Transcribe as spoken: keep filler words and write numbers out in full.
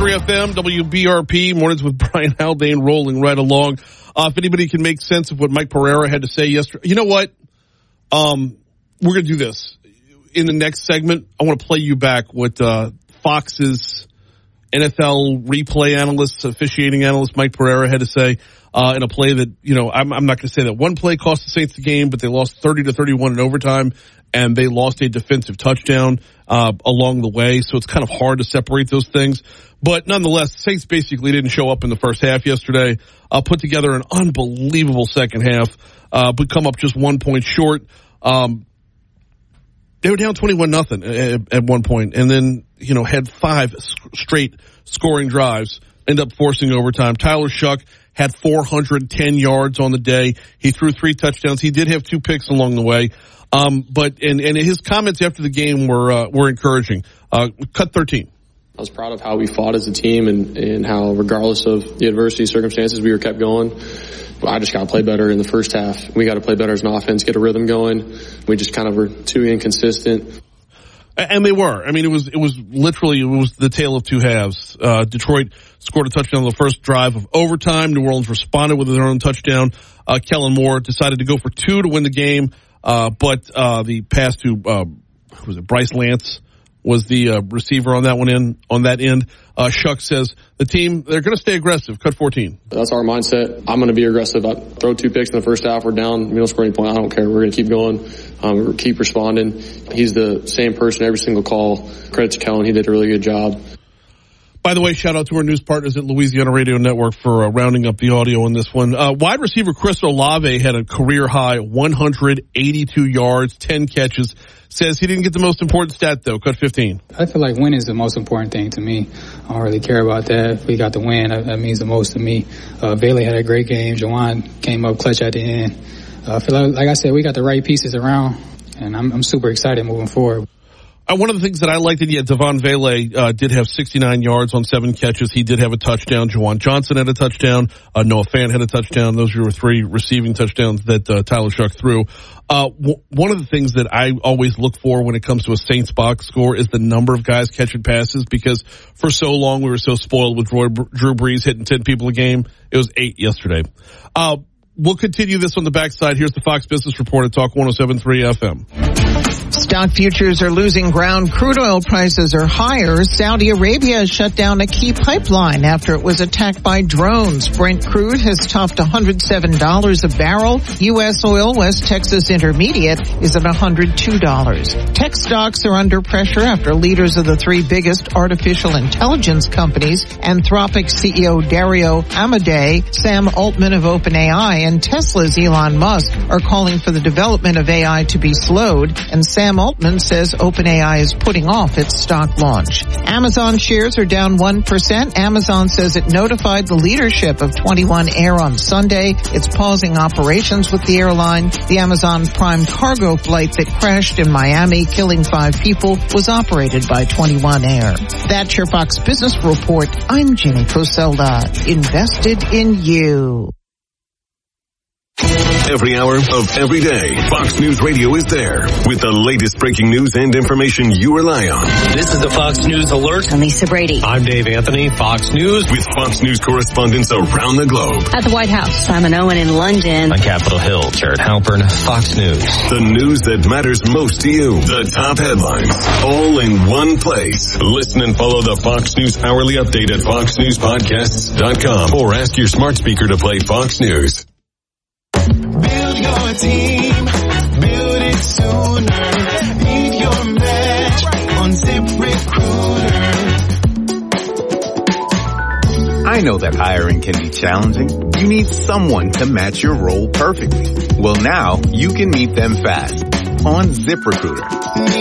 three F M, W B R P, Mornings with Brian Haldane rolling right along. Uh, if anybody can make sense of what Mike Pereira had to say yesterday, you know what? Um, we're going to do this. In the next segment, I want to play you back what uh, Fox's N F L replay analyst, officiating analyst Mike Pereira had to say uh, in a play that, you know, I'm, I'm not going to say that one play cost the Saints the game, but they lost thirty to thirty-one in overtime, and they lost a defensive touchdown uh, along the way. So it's kind of hard to separate those things. But nonetheless, the Saints basically didn't show up in the first half yesterday, uh, put together an unbelievable second half, uh, but come up just one point short. Um, They were down twenty-one nothing at, at one point, and then, you know, had five straight scoring drives, end up forcing overtime. Tyler Shuck had four hundred ten yards on the day. He threw three touchdowns. He did have two picks along the way. Um, but, and, and his comments after the game were, uh, were encouraging. Uh, cut thirteen. I was proud of how we fought as a team and, and how, regardless of the adversity circumstances, we were kept going. I just got to play better in the first half. We got to play better as an offense, get a rhythm going. We just kind of were too inconsistent. And they were. I mean, it was it was literally it was the tale of two halves. Uh, Detroit scored a touchdown on the first drive of overtime. New Orleans responded with their own touchdown. Uh, Kellen Moore decided to go for two to win the game, uh, but uh, the pass to uh, who was it Bryce Lance was the uh, receiver on that one in on that end. Uh, Shuck says the team, they're going to stay aggressive. Cut fourteen. That's our mindset. I'm going to be aggressive. I throw two picks in the first half. We're down. We don't score any point. I don't care. We're going to keep going. Um, we're going to keep responding. He's the same person every single call. Credit to Kellen. He did a really good job. By the way, shout out to our news partners at Louisiana Radio Network for uh, rounding up the audio on this one. Uh, wide receiver Chris Olave had a career-high one hundred eighty-two yards, ten catches. Says he didn't get the most important stat, though. Cut fifteen. I feel like winning is the most important thing to me. I don't really care about that. If we got the win, that, that means the most to me. Uh, Bailey had a great game. Jawan came up clutch at the end. Uh, I feel like, like I said, we got the right pieces around, and I'm, I'm super excited moving forward. Uh, one of the things that I liked, and yeah, Devon Vele uh, did have sixty-nine yards on seven catches. He did have a touchdown. Jawan Johnson had a touchdown. Uh, Noah Fant had a touchdown. Those were three receiving touchdowns that uh, Tyler Shuck threw. Uh, w- one of the things that I always look for when it comes to a Saints box score is the number of guys catching passes, because for so long we were so spoiled with Roy, Drew Brees hitting ten people a game. It was eight yesterday. Uh, we'll continue this on the backside. Here's the Fox Business Report at Talk one oh seven point three F M. Stock futures are losing ground. Crude oil prices are higher. Saudi Arabia has shut down a key pipeline after it was attacked by drones. Brent crude has topped one hundred seven dollars a barrel. U S oil, West Texas Intermediate, is at one hundred two dollars. Tech stocks are under pressure after leaders of the three biggest artificial intelligence companies, Anthropic C E O Dario Amodei, Sam Altman of OpenAI, and Tesla's Elon Musk are calling for the development of A I to be slowed, and Sam Altman says OpenAI is putting off its stock launch. Amazon shares are down one percent. Amazon says it notified the leadership of twenty-one Air on Sunday. It's pausing operations with the airline. The Amazon Prime cargo flight that crashed in Miami, killing five people, was operated by twenty-one Air. That's your Fox Business Report. I'm Jenny Coselda. Invested in you. Every hour of every day, Fox News Radio is there with the latest breaking news and information you rely on. This is the Fox News Alert. I'm Lisa Brady. I'm Dave Anthony, Fox News. With Fox News correspondents around the globe. At the White House, Simon Owen in London. On Capitol Hill, Jared Halpern, Fox News. The news that matters most to you. The top headlines, all in one place. Listen and follow the Fox News Hourly Update at fox news podcasts dot com or ask your smart speaker to play Fox News. Build your team, build it sooner. Leave your match on ZipRecruiter. I know that hiring can be challenging. You need someone to match your role perfectly. Well, now you can meet them fast on ZipRecruiter.